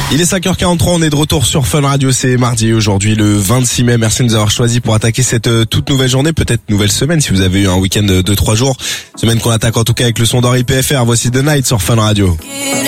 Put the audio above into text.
Il est 5h43, on est de retour sur Fun Radio, c'est mardi aujourd'hui le 26 mai. Merci de nous avoir choisi pour attaquer cette toute nouvelle journée, peut-être nouvelle semaine si vous avez eu un week-end de 3 jours. Semaine qu'on attaque en tout cas avec le son d'Henri PFR. Voici The Night sur Fun Radio.